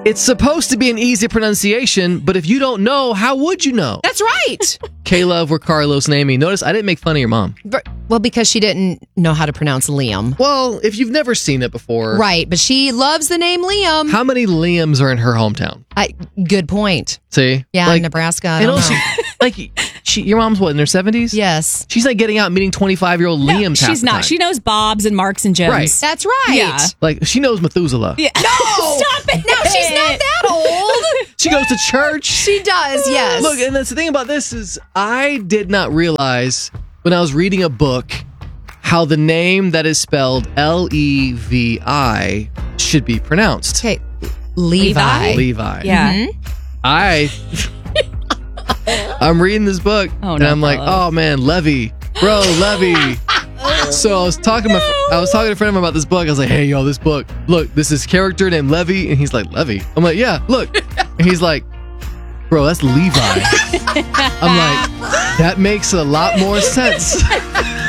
It's supposed to be an easy pronunciation, but if you don't know, how would you know? That's right. Caleb or Carlos and Amy. Notice I didn't make fun of your mom. Well, because she didn't know how to pronounce Liam. Well, if you've never seen it before. Right, but she loves the name Liam. How many Liams are in her hometown? Good point. See? Yeah, in Nebraska. I don't know. Your mom's what, in her 70s? Yes. She's like getting out meeting 25-year-old Liams. She's not. She knows Bob's and Marks and Jims. Right. That's right. Yeah. Like, she knows Methuselah. Yeah. No! Stop it. No, she's not that old. She goes to church. She does, yes. Look, and that's the thing about this is I did not realize when I was reading a book how the name that is spelled Levi should be pronounced. Okay, Levi. Levi. Yeah. I'm reading this book and I'm like, oh man, Levy. Bro, Levy. So I was talking to a friend of mine about this book. I was like, hey, yo, this book. Look, this is character named Levy. And he's like, Levy? I'm like, yeah, look. And he's like, bro, that's Levi. I'm like, that makes a lot more sense.